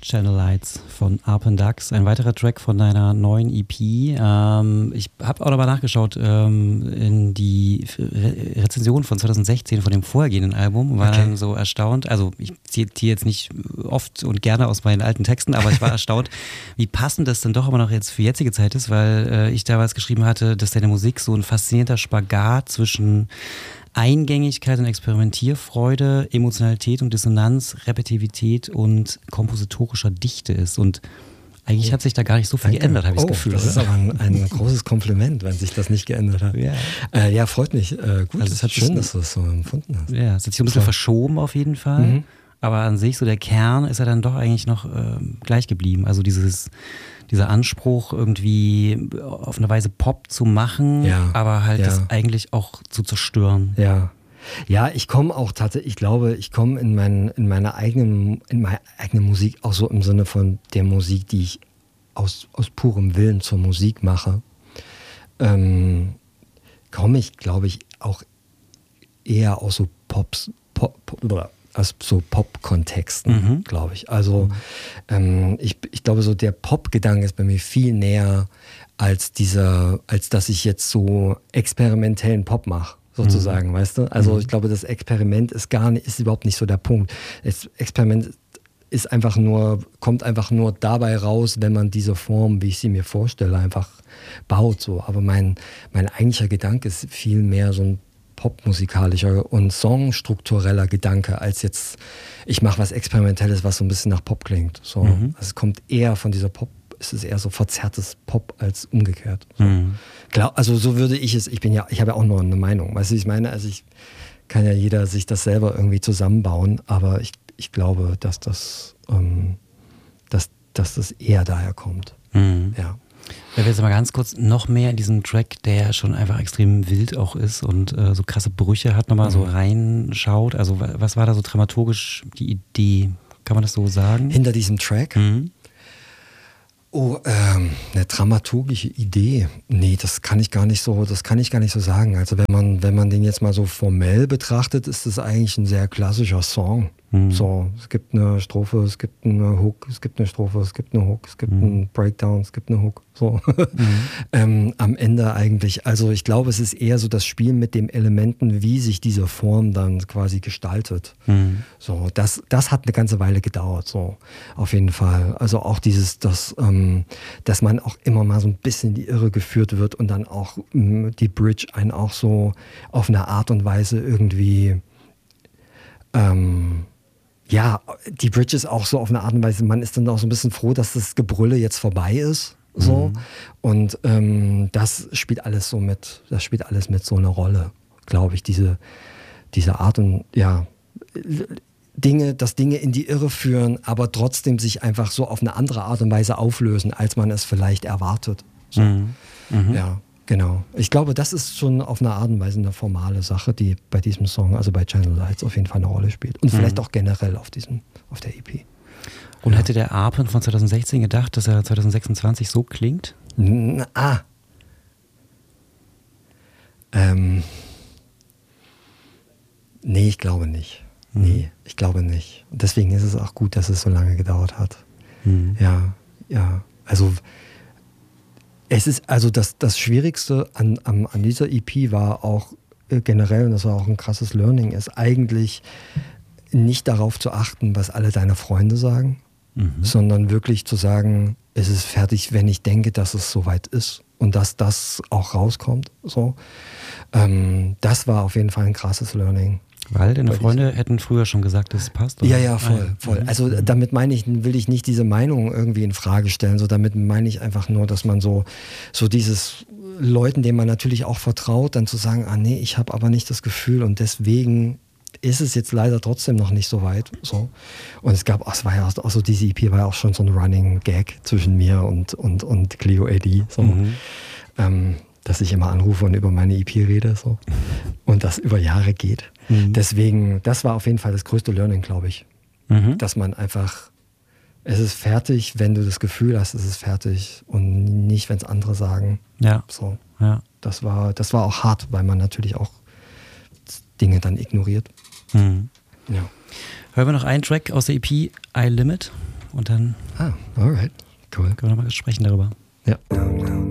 Channel Lights von Arpen Ducks, ein weiterer Track von deiner neuen EP. Ich habe auch nochmal nachgeschaut in die Rezension von 2016 von dem vorhergehenden Album und war dann so erstaunt. Also ich zitiere jetzt nicht oft und gerne aus meinen alten Texten, aber ich war erstaunt, wie passend das dann doch immer noch jetzt für jetzige Zeit ist, weil ich damals geschrieben hatte, dass deine Musik so ein faszinierender Spagat zwischen Eingängigkeit und Experimentierfreude, Emotionalität und Dissonanz, Repetitivität und kompositorischer Dichte ist. Und eigentlich hat sich da gar nicht so viel geändert, habe ich das Gefühl. Das ist aber ein großes Kompliment, wenn sich das nicht geändert hat. Ja, freut mich. Gut, also es hat schön, dass du das so empfunden hast. Ja, es hat sich ein bisschen verschoben auf jeden Fall. Mhm. Aber an sich, so der Kern ist ja dann doch eigentlich noch gleich geblieben. Also dieser Anspruch, irgendwie auf eine Weise Pop zu machen, aber halt das eigentlich auch zu zerstören. Ja, ich komme auch tatsächlich, ich glaube, ich komme in meine eigene Musik auch so im Sinne von der Musik, die ich aus purem Willen zur Musik mache, komme ich, glaube ich, auch eher aus so aus so Pop-Kontexten, glaube ich. Also ich glaube, so der Pop-Gedanke ist bei mir viel näher als dass ich jetzt so experimentellen Pop mache, sozusagen, weißt du? Also ich glaube, das Experiment ist überhaupt nicht so der Punkt. Das Experiment kommt einfach nur dabei raus, wenn man diese Form, wie ich sie mir vorstelle, einfach baut. So. Aber mein eigentlicher Gedanke ist viel mehr so ein popmusikalischer und songstruktureller Gedanke, als jetzt, ich mache was Experimentelles, was so ein bisschen nach Pop klingt. So. Also es kommt eher von dieser Pop, es ist eher so verzerrtes Pop als umgekehrt. So. Klar, also so würde ich es, ich habe ja auch nur eine Meinung. Weißt du, ich meine, also ich kann ja jeder sich das selber irgendwie zusammenbauen, aber ich glaube, dass das eher daher kommt. Ja. Wenn wir jetzt mal ganz kurz noch mehr in diesen Track, der schon einfach extrem wild auch ist und so krasse Brüche hat, nochmal so reinschaut. Also was war da so dramaturgisch die Idee? Kann man das so sagen? Hinter diesem Track? Eine dramaturgische Idee. Nee, das kann ich gar nicht so sagen. Also wenn man den jetzt mal so formell betrachtet, ist das eigentlich ein sehr klassischer Song. So, es gibt eine Strophe, es gibt eine Hook, es gibt eine Strophe, es gibt eine Hook, es gibt einen Breakdown, es gibt eine Hook. So. Am Ende eigentlich, also ich glaube, es ist eher so das Spiel mit den Elementen, wie sich diese Form dann quasi gestaltet. So, das hat eine ganze Weile gedauert, so auf jeden Fall. Also auch dass man auch immer mal so ein bisschen in die Irre geführt wird und dann auch die Bridge einen auch so auf eine Art und Weise irgendwie die Bridge ist auch so auf eine Art und Weise, man ist dann auch so ein bisschen froh, dass das Gebrülle jetzt vorbei ist. So. Und das spielt alles mit so eine Rolle, glaube ich, diese Art und Dinge in die Irre führen, aber trotzdem sich einfach so auf eine andere Art und Weise auflösen, als man es vielleicht erwartet. So. Ja. Genau. Ich glaube, das ist schon auf eine Art und Weise eine formale Sache, die bei diesem Song, also bei Channel Lights, auf jeden Fall eine Rolle spielt. Und vielleicht auch generell auf der EP. Und hätte der Arpen von 2016 gedacht, dass er 2026 so klingt? Nee, ich glaube nicht. Nee, ich glaube nicht. Und deswegen ist es auch gut, dass es so lange gedauert hat. Ja. Also es ist also das Schwierigste an dieser EP war auch generell, und das war auch ein krasses Learning, ist eigentlich nicht darauf zu achten, was alle deine Freunde sagen, sondern wirklich zu sagen, es ist fertig, wenn ich denke, dass es soweit ist und dass das auch rauskommt. So. Das war auf jeden Fall ein krasses Learning. Weil deine Freunde hätten früher schon gesagt, dass es passt? Oder? Ja, voll. Also damit will ich nicht diese Meinung irgendwie in Frage stellen. So damit meine ich einfach nur, dass man so dieses Leuten, denen man natürlich auch vertraut, dann zu sagen, nee, ich habe aber nicht das Gefühl und deswegen ist es jetzt leider trotzdem noch nicht so weit. So. Und es war ja auch so, diese EP war ja auch schon so ein Running Gag zwischen mir und Cleo AD. So. Dass ich immer anrufe und über meine EP rede. So. Und das über Jahre geht. Deswegen, das war auf jeden Fall das größte Learning, glaube ich. Dass man einfach, es ist fertig, wenn du das Gefühl hast, es ist fertig und nicht, wenn es andere sagen. Ja. So. Ja. Das war auch hart, weil man natürlich auch Dinge dann ignoriert. Ja. Hören wir noch einen Track aus der EP, I Limit. Und dann alright, cool. können wir nochmal sprechen darüber. Ja.